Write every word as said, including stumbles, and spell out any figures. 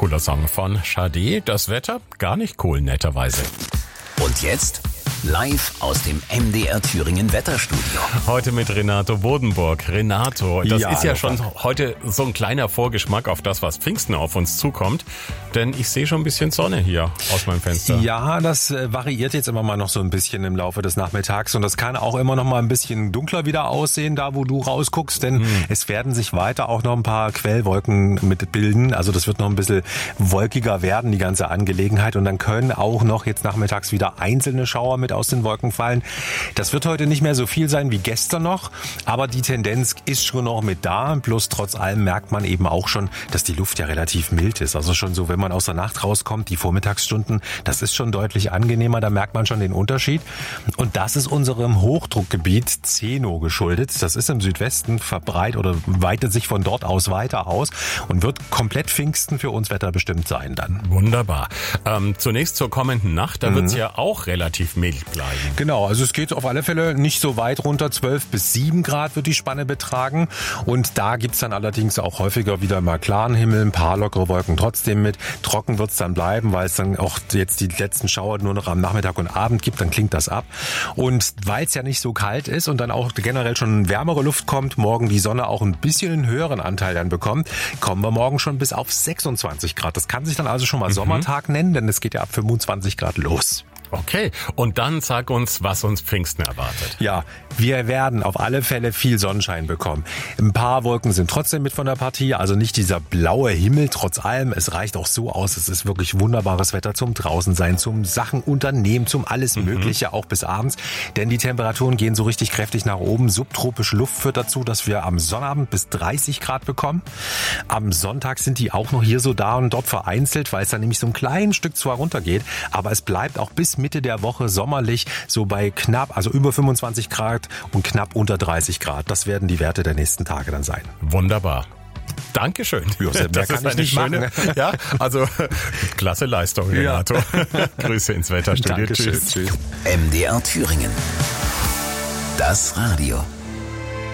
cooler Song von Sade. Das Wetter gar nicht cool, netterweise. Und jetzt live aus dem M D R Thüringen Wetterstudio. Heute mit Renato Bodenburg. Renato, das Ja, ist ja hallo. schon heute so ein kleiner Vorgeschmack auf das, was Pfingsten auf uns zukommt. Denn ich sehe schon ein bisschen Sonne hier aus meinem Fenster. Ja, das äh, variiert jetzt immer mal noch so ein bisschen im Laufe des Nachmittags und das kann auch immer noch mal ein bisschen dunkler wieder aussehen, da wo du rausguckst, denn hm. es werden sich weiter auch noch ein paar Quellwolken mit bilden. Also das wird noch ein bisschen wolkiger werden, die ganze Angelegenheit, und dann können auch noch jetzt nachmittags wieder einzelne Schauer mit aus den Wolken fallen. Das wird heute nicht mehr so viel sein wie gestern noch, aber die Tendenz ist schon noch mit da. Bloß trotz allem merkt man eben auch schon, dass die Luft ja relativ mild ist. Also schon so, wenn man aus der Nacht rauskommt, die Vormittagsstunden, das ist schon deutlich angenehmer. Da merkt man schon den Unterschied. Und das ist unserem Hochdruckgebiet Zeno geschuldet. Das ist im Südwesten verbreitet oder weitet sich von dort aus weiter aus und wird komplett Pfingsten für uns wetterbestimmt sein dann. Wunderbar. Ähm, zunächst zur kommenden Nacht, da mhm. wird es ja auch relativ mild bleiben. Genau, also es geht auf alle Fälle nicht so weit runter. zwölf bis sieben Grad wird die Spanne betragen. Und da gibt's dann allerdings auch häufiger wieder mal klaren Himmel, ein paar lockere Wolken trotzdem mit. Trocken wird's dann bleiben, weil es dann auch jetzt die letzten Schauer nur noch am Nachmittag und Abend gibt, dann klingt das ab. Und weil es ja nicht so kalt ist und dann auch generell schon wärmere Luft kommt, morgen die Sonne auch ein bisschen einen höheren Anteil dann bekommt, kommen wir morgen schon bis auf sechsundzwanzig Grad. Das kann sich dann also schon mal mhm. Sommertag nennen, denn es geht ja ab fünfundzwanzig Grad los. Okay, und dann sag uns, was uns Pfingsten erwartet. Ja, wir werden auf alle Fälle viel Sonnenschein bekommen. Ein paar Wolken sind trotzdem mit von der Partie, also nicht dieser blaue Himmel, trotz allem. Es reicht auch so aus, es ist wirklich wunderbares Wetter zum Draußensein, zum Sachen unternehmen, zum alles Mögliche, mhm. auch bis abends. Denn die Temperaturen gehen so richtig kräftig nach oben. Subtropische Luft führt dazu, dass wir am Sonnabend bis dreißig Grad bekommen. Am Sonntag sind die auch noch hier so da und dort vereinzelt, weil es dann nämlich so ein kleines Stück zwar runtergeht, aber es bleibt auch bis Mitte der Woche sommerlich, so bei knapp, also über fünfundzwanzig Grad und knapp unter dreißig Grad. Das werden die Werte der nächsten Tage dann sein. Wunderbar. Dankeschön. Josef, das ist eine schöne, machen. Ja, also klasse Leistung, Renato. Ja. Grüße ins Wetterstudio. Dankeschön. Tschüss. Tschüss. M D R Thüringen. Das Radio.